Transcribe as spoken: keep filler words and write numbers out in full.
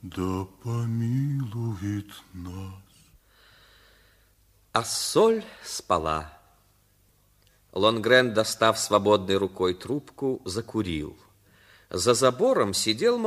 да помилует нас. А соль спала. Лонгрен, достав свободной рукой трубку, закурил. За забором сидел